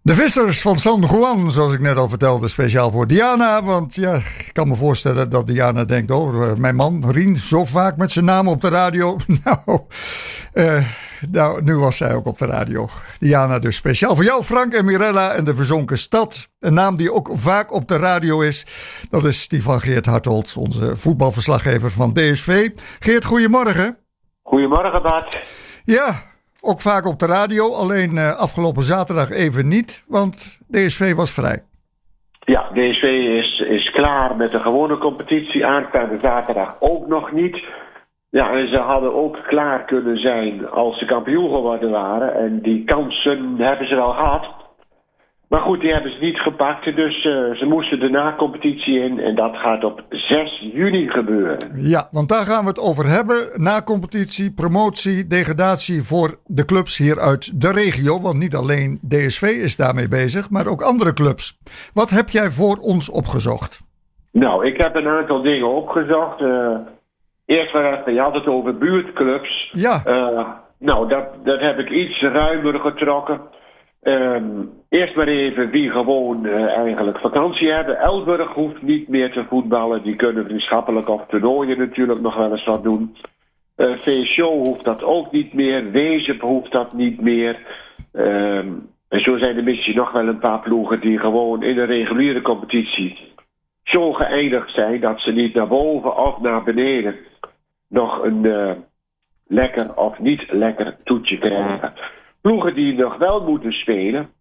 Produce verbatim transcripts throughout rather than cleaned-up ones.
De vissers van San Juan, zoals ik net al vertelde, speciaal voor Diana. Want ja, ik kan me voorstellen dat Diana denkt, oh, mijn man Rien, zo vaak met zijn naam op de radio. Nou, uh, nou, nu was zij ook op de radio. Diana dus speciaal voor jou, Frank en Mirella en de Verzonken Stad. Een naam die ook vaak op de radio is. Dat is die van Geert Hartelt, onze voetbalverslaggever van D S V. Geert, goedemorgen. Goedemorgen, Bart. Ja. Ook vaak op de radio, alleen uh, afgelopen zaterdag even niet, want D S V was vrij. Ja, D S V is, is klaar met de gewone competitie. Aanstaande zaterdag ook nog niet. Ja, en ze hadden ook klaar kunnen zijn als ze kampioen geworden waren. En die kansen hebben ze wel gehad. Maar goed, die hebben ze niet gepakt. Dus uh, ze moesten de na-competitie in. En dat gaat op zes juni gebeuren. Ja, want daar gaan we het over hebben. Na-competitie, promotie, degradatie voor de clubs hier uit de regio. Want niet alleen D S V is daarmee bezig, maar ook andere clubs. Wat heb jij voor ons opgezocht? Nou, ik heb een aantal dingen opgezocht. Uh, eerst maar even, je had het over buurtclubs. Ja. Uh, nou, dat, dat heb ik iets ruimer getrokken. Um, eerst maar even wie gewoon uh, eigenlijk vakantie hebben. Elburg hoeft niet meer te voetballen. Die kunnen vriendschappelijk of toernooien natuurlijk nog wel eens wat doen. Uh, V S O hoeft dat ook niet meer. Wezep hoeft dat niet meer. Um, en zo zijn er misschien nog wel een paar ploegen die gewoon in de reguliere competitie zo geëindigd zijn dat ze niet naar boven of naar beneden nog een uh, lekker of niet lekker toetje krijgen. Ploegen die nog wel moeten spelen.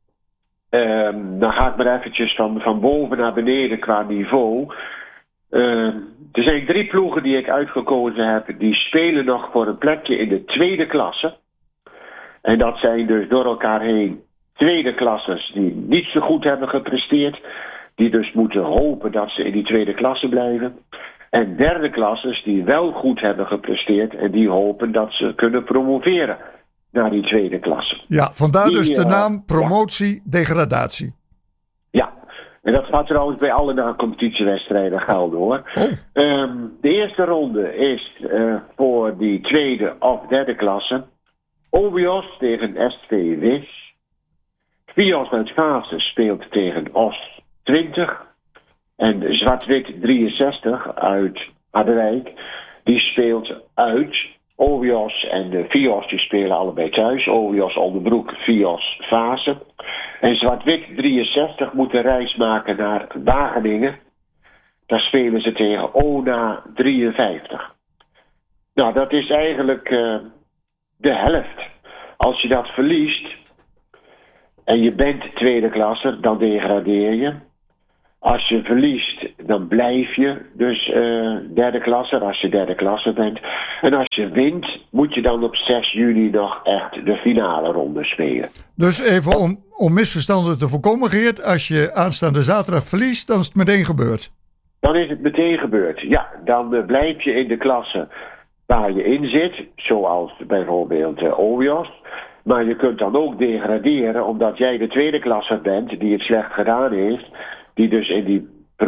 Um, dan ga ik maar eventjes van, van boven naar beneden qua niveau. Um, er zijn drie ploegen die ik uitgekozen heb. Die spelen nog voor een plekje in de tweede klasse. En dat zijn dus door elkaar heen tweede klassers die niet zo goed hebben gepresteerd. Die dus moeten hopen dat ze in die tweede klasse blijven. En derde klassers die wel goed hebben gepresteerd. En die hopen dat ze kunnen promoveren naar die tweede klasse. Ja, vandaar die, dus de uh, naam promotie-degradatie. Ja, en dat gaat trouwens bij alle na-competitiewedstrijden gelden, hoor. Oh. Um, de eerste ronde is uh, voor die tweede of derde klasse. Obios tegen S V Wis. Vios uit Vaassen speelt tegen O S twintig. En Zwart-Wit drieënzestig uit Harderwijk. Die speelt uit. Obios en de Vios die spelen allebei thuis. Obios Oldenbroek, Vios Vaassen. En Zwart-Wit drieënzestig moet de reis maken naar Wageningen. Daar spelen ze tegen Ona drieënvijftig. Nou, dat is eigenlijk uh, de helft. Als je dat verliest en je bent tweede klasse, dan degradeer je. Als je verliest, dan blijf je dus uh, derde klasse, als je derde klasse bent. En als je wint, moet je dan op zes juni nog echt de finale ronde spelen. Dus even om, om misverstanden te voorkomen, Geert. Als je aanstaande zaterdag verliest, dan is het meteen gebeurd. Dan is het meteen gebeurd, ja. Dan uh, blijf je in de klasse waar je in zit. Zoals bijvoorbeeld uh, Obios. Maar je kunt dan ook degraderen, omdat jij de tweede klasse bent die het slecht gedaan heeft. Die dus in die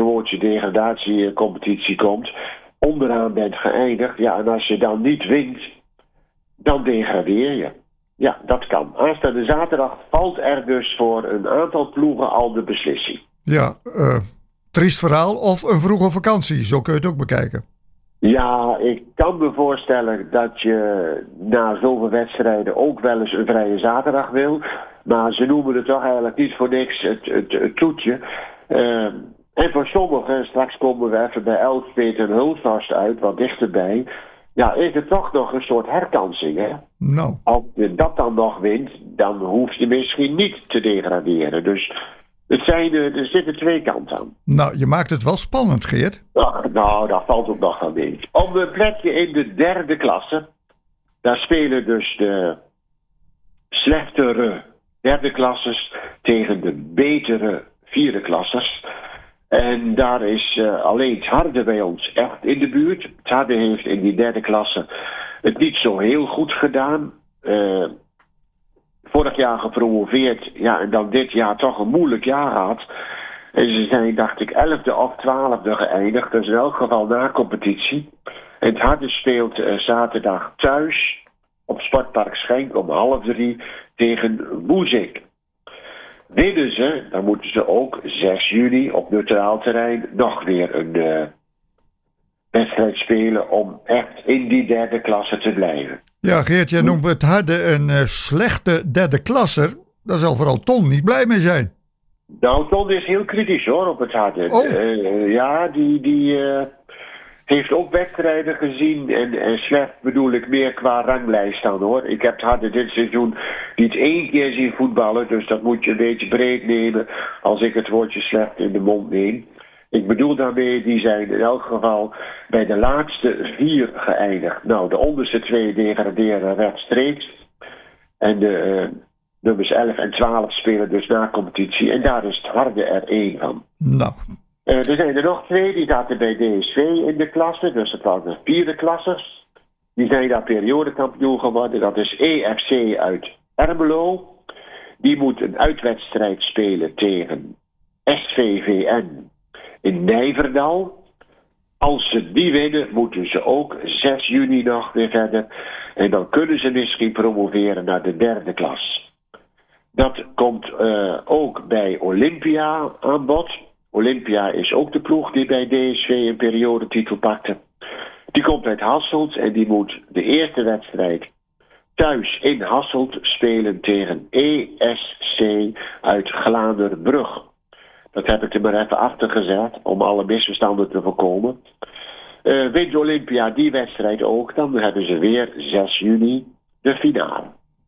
promotie-degradatiecompetitie komt, onderaan bent geëindigd. Ja, en als je dan niet wint, dan degradeer je. Ja, dat kan. Aanstaande zaterdag valt er dus voor een aantal ploegen al de beslissing. Ja, uh, triest verhaal of een vroege vakantie, zo kun je het ook bekijken. Ja, ik kan me voorstellen dat je na zoveel wedstrijden ook wel eens een vrije zaterdag wil. Maar ze noemen het toch eigenlijk niet voor niks het, het, het toetje. Uh, en voor sommigen, straks komen we even bij Elspeet en Hulshorst uit, wat dichterbij. Ja, is het toch nog een soort herkansing, hè? Nou. Als je dat dan nog wint, dan hoef je misschien niet te degraderen. Dus het zijn, er zitten twee kanten aan. Nou, je maakt het wel spannend, Geert. Nou, nou dat valt ook nog wel mee. Om een plekje in de derde klasse, daar spelen dus de slechtere derde klasses tegen de betere vierde klassers. En daar is uh, alleen het Harde bij ons echt in de buurt. Het Harde heeft in die derde klasse het niet zo heel goed gedaan. Uh, vorig jaar gepromoveerd, ja, en dan dit jaar toch een moeilijk jaar gehad. En ze zijn, dacht ik, elfde of twaalfde geëindigd. Dat is in elk geval na competitie. En het Harde speelt uh, zaterdag thuis op Sportpark Schenk om half drie tegen Woezik. Winnen ze, dan moeten ze ook zes juni op neutraal terrein nog weer een uh, wedstrijd spelen om echt in die derde klasse te blijven. Ja, Geert, jij noemt het Harde een uh, slechte derde klasser. Daar zal vooral Ton niet blij mee zijn. Nou, Ton is heel kritisch hoor op het Harde. Oh. Uh, ja, die, die uh, heeft ook wedstrijden gezien. En, en slecht bedoel ik meer qua ranglijst dan hoor. Ik heb het Harde dit seizoen niet één keer zien voetballen. Dus dat moet je een beetje breed nemen als ik het woordje slecht in de mond neem. Ik bedoel daarmee, die zijn in elk geval bij de laatste vier geëindigd. Nou, de onderste twee degraderen rechtstreeks. En de uh, nummers elf en twaalf spelen dus na competitie. En daar is het Harde er één van. Nou. Uh, er zijn er nog twee, die zaten bij D S V in de klasse. Dus het waren de vierde klassers. Die zijn daar periodekampioen geworden. Dat is E F C uit Ermelo. Die moet een uitwedstrijd spelen tegen S V V N in Nijverdal. Als ze die winnen, moeten ze ook zes juni nog weer verder. En dan kunnen ze misschien promoveren naar de derde klas. Dat komt uh, ook bij Olympia aan bod. Olympia is ook de ploeg die bij D S V een periodetitel pakte. Die komt uit Hasselt en die moet de eerste wedstrijd thuis in Hasselt spelen tegen E S C uit Glaanderbrug. Dat heb ik er maar even achter gezet om alle misverstanden te voorkomen. Uh, wint Olympia die wedstrijd ook, dan hebben ze weer zes juni de finale.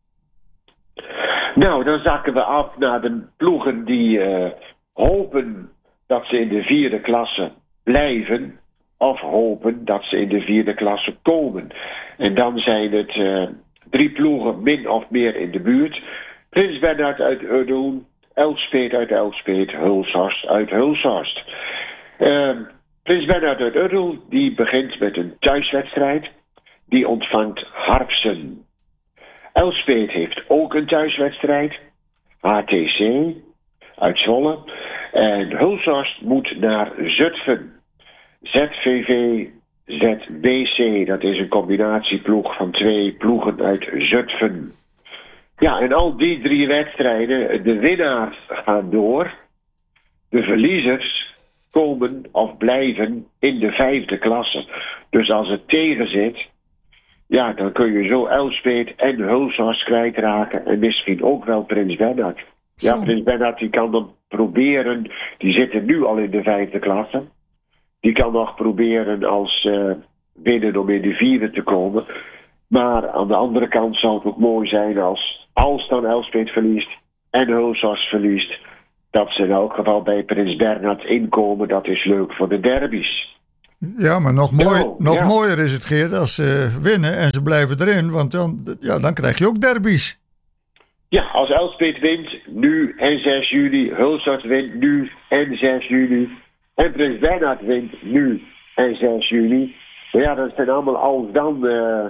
Nou, dan zakken we af naar de ploegen die uh, hopen dat ze in de vierde klasse blijven. Of hopen dat ze in de vierde klasse komen. En dan zijn het uh, drie ploegen min of meer in de buurt. Prins Bernhard uit Udden, Elspeet uit Elspeet, Hulshorst uit Hulshorst. Uh, Prins Bernhard uit Udden die begint met een thuiswedstrijd. Die ontvangt Harpsen. Elspeet heeft ook een thuiswedstrijd. H T C uit Zwolle. En Hulshorst moet naar Zutphen. Z V V Z B C, dat is een combinatieploeg van twee ploegen uit Zutphen. Ja, en al die drie wedstrijden, de winnaars gaan door. De verliezers komen of blijven in de vijfde klasse. Dus als het tegen zit, ja, dan kun je zo Elspeet en Hulshorst kwijtraken. En misschien ook wel Prins Bernhard. Ja, Prins Bernhard die kan dan proberen, die zitten nu al in de vijfde klasse. Die kan nog proberen als uh, winnen om in de vierde te komen. Maar aan de andere kant zou het ook mooi zijn als, als dan Elspeet verliest en Hulshorst verliest, dat ze in elk geval bij Prins Bernhard inkomen. Dat is leuk voor de derbies. Ja, maar nog, mooi, oh, nog ja. mooier is het, Geert, als ze winnen en ze blijven erin. Want dan, ja, dan krijg je ook derbies. Ja, als Elspeet wint nu en zes juli, Hulshorst wint nu en zes juli... en Prins Bernhard wint nu en zes juli. Maar ja, dat zijn allemaal als dan... Uh,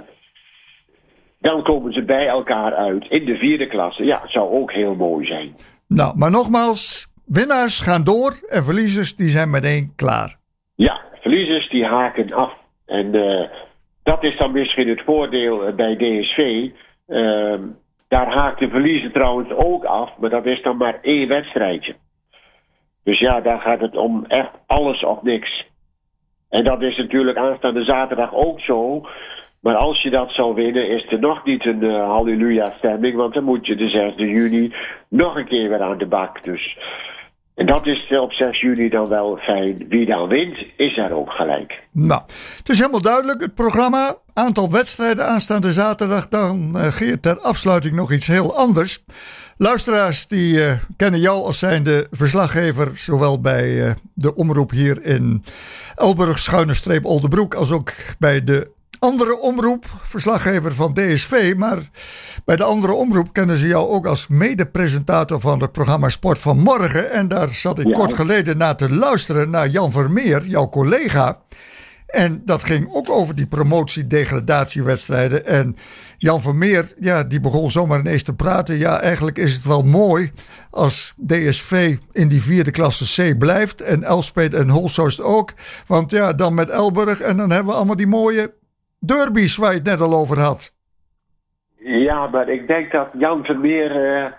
dan komen ze bij elkaar uit in de vierde klasse. Ja, zou ook heel mooi zijn. Nou, maar nogmaals, winnaars gaan door en verliezers die zijn meteen klaar. Ja, verliezers die haken af. En uh, dat is dan misschien het voordeel bij D S V. Uh, daar haakt de verliezer trouwens ook af, maar dat is dan maar één wedstrijdje. Dus ja, daar gaat het om echt alles of niks. En dat is natuurlijk aanstaande zaterdag ook zo. Maar als je dat zou winnen, is er nog niet een uh, halleluja-stemming. Want dan moet je de zesde juni nog een keer weer aan de bak. Dus. En dat is op zes juni dan wel fijn. Wie dan wint, is er ook gelijk. Nou, het is helemaal duidelijk. Het programma, aantal wedstrijden aanstaande zaterdag. Dan uh, Geert, ter afsluiting nog iets heel anders. Luisteraars die uh, kennen jou als zijnde verslaggever, zowel bij uh, de omroep hier in Elburg, schuine streep Oldebroek, als ook bij de andere omroep, verslaggever van D S V. Maar bij de andere omroep kennen ze jou ook als mede-presentator van het programma Sport van Morgen. En daar zat ik ja. kort geleden naar te luisteren naar Jan Vermeer, jouw collega. En dat ging ook over die promotie-degradatiewedstrijden. En Jan Vermeer, ja, die begon zomaar ineens te praten. Ja, eigenlijk is het wel mooi als D S V in die vierde klasse C blijft. En Elspeet en Hulshorst ook. Want ja, dan met Elburg en dan hebben we allemaal die mooie derbies waar je het net al over had. Ja, maar ik denk dat Jan Vermeer uh,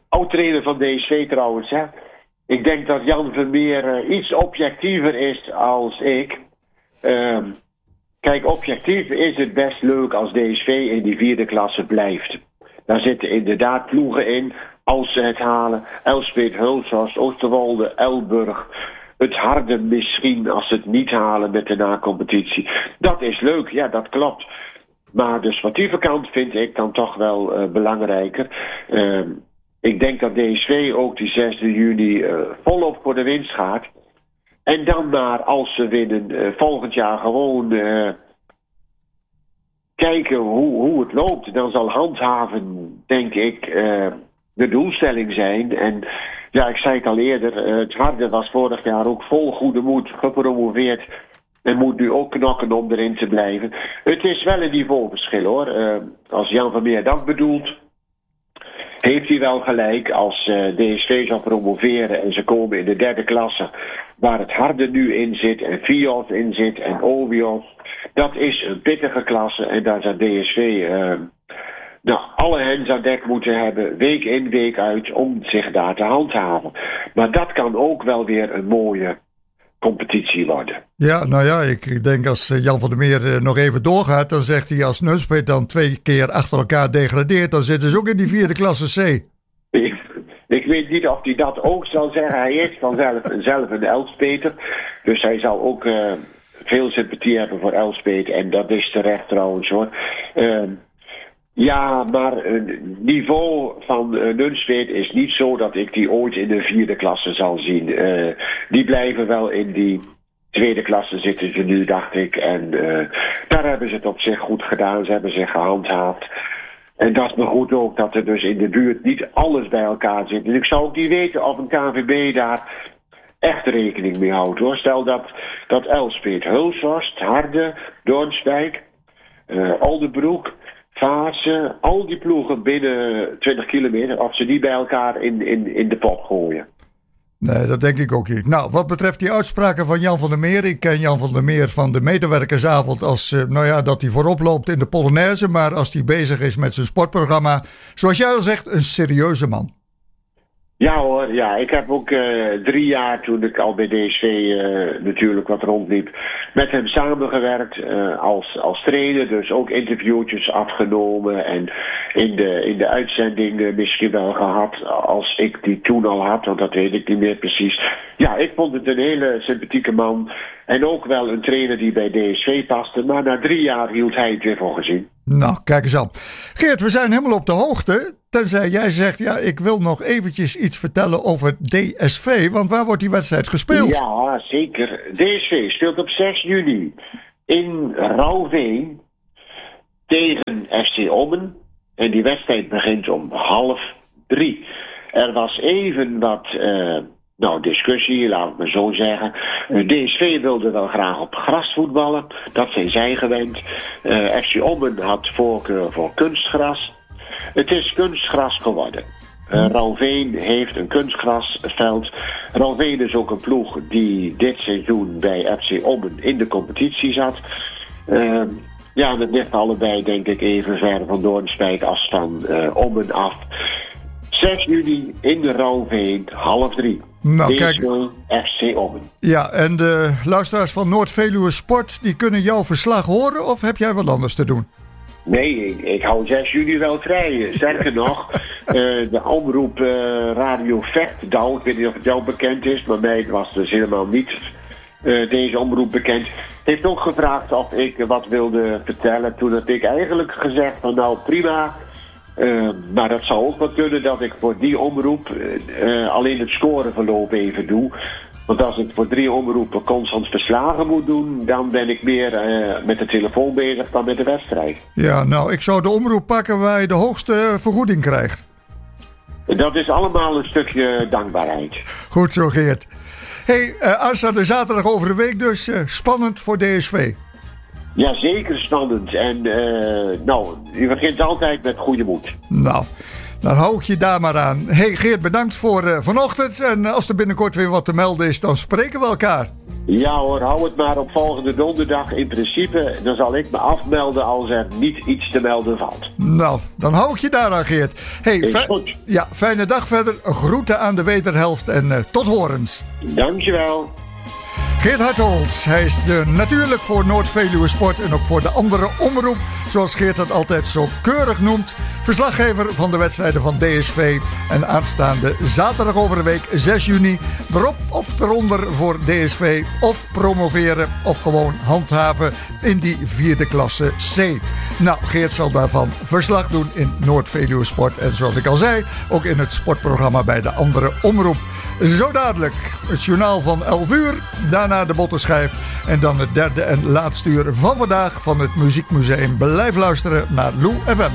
oud-trainer van D S V trouwens. Hè. Ik denk dat Jan Vermeer uh, iets objectiever is als ik. Uh, kijk, objectief is het best leuk als D S V in die vierde klasse blijft. Daar zitten inderdaad ploegen in, als ze het halen. Elspet, Hulshorst, Oosterwolde, Elburg. Het Harde misschien als ze het niet halen met de na-competitie. Dat is leuk, ja, dat klopt. Maar de sportieve kant vind ik dan toch wel uh, belangrijker. Uh, ik denk dat D S V ook die zesde juni uh, volop voor de winst gaat. En dan maar, als ze winnen, uh, volgend jaar gewoon uh, kijken hoe, hoe het loopt. Dan zal handhaven, denk ik, uh, de doelstelling zijn. En ja, ik zei het al eerder, uh, het Harde was vorig jaar ook vol goede moed gepromoveerd. En moet nu ook knokken om erin te blijven. Het is wel een niveauverschil hoor. Uh, als Jan Vermeer dat bedoelt, heeft hij wel gelijk. Als uh, D S V zou promoveren en ze komen in de derde klasse, waar het Harde nu in zit en Fiat in zit en Ovios. Dat is een pittige klasse en daar zou D S V uh, nou, alle hens aan dek moeten hebben, week in, week uit, om zich daar te handhaven. Maar dat kan ook wel weer een mooie competitie worden. Ja, nou ja, ik denk als Jan van der Meer nog even doorgaat, dan zegt hij als Nunspeet dan twee keer achter elkaar degradeert, dan zitten ze ook in die vierde klasse C. Ik, ik weet niet of hij dat ook zal zeggen. Hij is vanzelf zelf een Elspeter, dus hij zal ook uh, veel sympathie hebben voor Elspet en dat is terecht trouwens hoor. Uh, Ja, maar het niveau van uh, Nunspeet is niet zo dat ik die ooit in de vierde klasse zal zien. Uh, die blijven wel in die tweede klasse zitten ze nu, dacht ik. En uh, daar hebben ze het op zich goed gedaan. Ze hebben zich gehandhaafd. En dat is me goed ook dat er dus in de buurt niet alles bij elkaar zit. Dus ik zou ook niet weten of een K V B daar echt rekening mee houdt hoor. Stel dat, dat Elspet, Hulshorst, Harde, Doornspijk, uh, Oldenbroek, Vaassen, al die ploegen binnen twintig kilometer, of ze die bij elkaar in, in, in de pot gooien. Nee, dat denk ik ook niet. Nou, wat betreft die uitspraken van Jan van der Meer. Ik ken Jan van der Meer van de medewerkersavond als, uh, nou ja, dat hij voorop loopt in de Polonaise. Maar als hij bezig is met zijn sportprogramma, zoals jij al zegt, een serieuze man. Ja hoor, ja. Ik heb ook uh, drie jaar toen ik al bij D S V uh, natuurlijk wat rondliep, met hem samengewerkt uh, als, als trainer. Dus ook interviewtjes afgenomen en in de, in de uitzending uh, misschien wel gehad als ik die toen al had, want dat weet ik niet meer precies. Ja, ik vond het een hele sympathieke man en ook wel een trainer die bij D S V paste. Maar na drie jaar hield hij het weer voor gezien. Nou, kijk eens aan. Geert, we zijn helemaal op de hoogte. Tenzij jij zegt, ja, ik wil nog eventjes iets vertellen over D S V. Want waar wordt die wedstrijd gespeeld? Ja, zeker. D S V speelt op zes juni in Rauwveen tegen F C Ommen. En die wedstrijd begint om half drie. Er was even wat uh, nou, discussie, laat ik maar zo zeggen. Uh, D S V wilde wel graag op gras voetballen. Dat zijn zij gewend. Uh, F C Ommen had voorkeur voor kunstgras. Het is kunstgras geworden. Uh, Rauwveen heeft een kunstgrasveld. Rauwveen is ook een ploeg die dit seizoen bij F C Ommen in de competitie zat. Uh, ja, dat ligt allebei denk ik even ver van Doornspijk als van uh, Ommen af. zes juni in de Rauwveen, half drie. Nou, kijk. F C Ommen. Ja, en de luisteraars van Noord-Veluwe Sport, die kunnen jouw verslag horen of heb jij wat anders te doen? Nee, ik, ik hou zes juni wel vrij. Sterker nog, uh, de omroep uh, Radio Vechtdouw, ik weet niet of het jou bekend is, maar mij was dus helemaal niet uh, deze omroep bekend, heeft ook gevraagd of ik wat wilde vertellen. Toen had ik eigenlijk gezegd van nou prima, uh, maar dat zou ook wel kunnen dat ik voor die omroep uh, uh, alleen het scoreverloop even doe. Want als ik voor drie omroepen constant verslagen moet doen, dan ben ik meer uh, met de telefoon bezig dan met de wedstrijd. Ja, nou, ik zou de omroep pakken waar je de hoogste vergoeding krijgt. Dat is allemaal een stukje dankbaarheid. Goed zo, Geert. Hey, uh, aanstaande zaterdag over de week dus uh, spannend voor D S V. Ja, zeker spannend. En uh, nou, je begint altijd met goede moed. Nou, dan hou ik je daar maar aan. Hey Geert, bedankt voor uh, vanochtend. En als er binnenkort weer wat te melden is, dan spreken we elkaar. Ja hoor, hou het maar op volgende donderdag. In principe, dan zal ik me afmelden als er niet iets te melden valt. Nou, dan hou ik je daar aan, Geert. Hey, Is fi- goed. Ja, fijne dag verder. Groeten aan de wederhelft en uh, tot horens. Dankjewel. Geert Hartholz, hij is de, natuurlijk voor Noord-Veluwe Sport en ook voor de andere omroep, zoals Geert dat altijd zo keurig noemt, verslaggever van de wedstrijden van D S V. En aanstaande zaterdag over de week zes juni erop of eronder voor D S V of promoveren of gewoon handhaven in die vierde klasse C. Nou, Geert zal daarvan verslag doen in Noord-Veluwe Sport en zoals ik al zei, ook in het sportprogramma bij de andere omroep. Zo dadelijk het journaal van elf uur, daarna de bottenschijf en dan het derde en laatste uur van vandaag van het Muziekmuseum. Blijf luisteren naar Lou F M.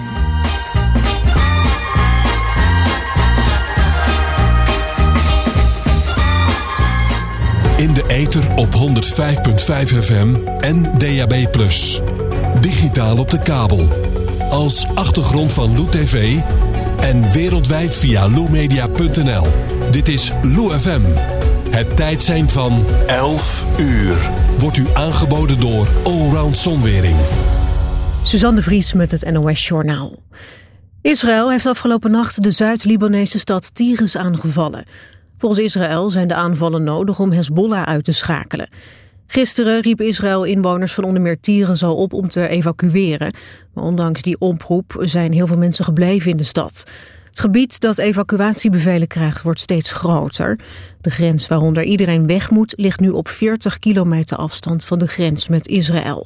In de ether op honderdvijf komma vijf F M en D A B plus. Digitaal op de kabel. Als achtergrond van Lou T V en wereldwijd via lou media punt n l. Dit is Lou F M. Het tijdsein van elf uur. Wordt u aangeboden door Allround Zonwering. Suzanne de Vries met het N O S-journaal. Israël heeft afgelopen nacht de Zuid-Libanese stad Tigress aangevallen. Volgens Israël zijn de aanvallen nodig om Hezbollah uit te schakelen. Gisteren riep Israël inwoners van onder meer Tigress al op om te evacueren. Maar ondanks die oproep zijn heel veel mensen gebleven in de stad. Het gebied dat evacuatiebevelen krijgt wordt steeds groter. De grens waaronder iedereen weg moet ligt nu op veertig kilometer afstand van de grens met Israël.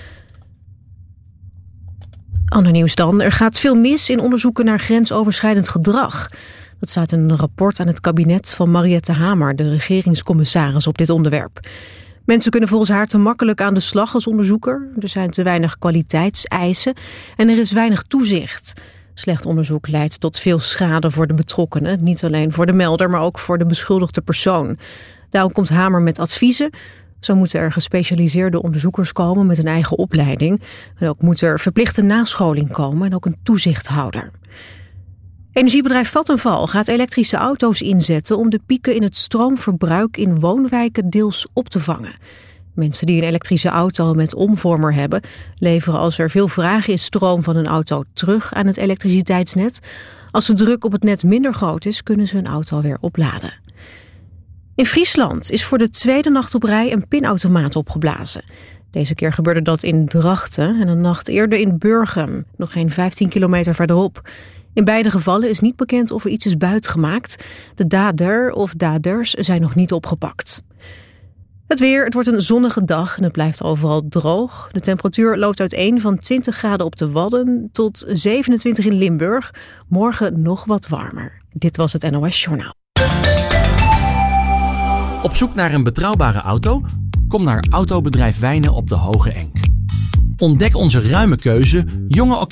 Ander nieuws dan. Er gaat veel mis in onderzoeken naar grensoverschrijdend gedrag. Dat staat in een rapport aan het kabinet van Mariette Hamer, de regeringscommissaris op dit onderwerp. Mensen kunnen volgens haar te makkelijk aan de slag als onderzoeker. Er zijn te weinig kwaliteitseisen en er is weinig toezicht. Slecht onderzoek leidt tot veel schade voor de betrokkenen. Niet alleen voor de melder, maar ook voor de beschuldigde persoon. Daarom komt Hamer met adviezen. Zo moeten er gespecialiseerde onderzoekers komen met een eigen opleiding. En ook moet er verplichte nascholing komen en ook een toezichthouder. Energiebedrijf Vattenfall gaat elektrische auto's inzetten om de pieken in het stroomverbruik in woonwijken deels op te vangen. Mensen die een elektrische auto met omvormer hebben, leveren als er veel vraag is stroom van een auto terug aan het elektriciteitsnet. Als de druk op het net minder groot is, kunnen ze hun auto weer opladen. In Friesland is voor de tweede nacht op rij een pinautomaat opgeblazen. Deze keer gebeurde dat in Drachten en een nacht eerder in Burgum, nog geen vijftien kilometer verderop. In beide gevallen is niet bekend of er iets is buitgemaakt. De dader of daders zijn nog niet opgepakt. Het weer, het wordt een zonnige dag en het blijft overal droog. De temperatuur loopt uiteen van twintig graden op de Wadden tot zevenentwintig in Limburg. Morgen nog wat warmer. Dit was het N O S-journaal. Op zoek naar een betrouwbare auto? Kom naar Autobedrijf Wijnen op de Hoge Enk. Ontdek onze ruime keuze, jonge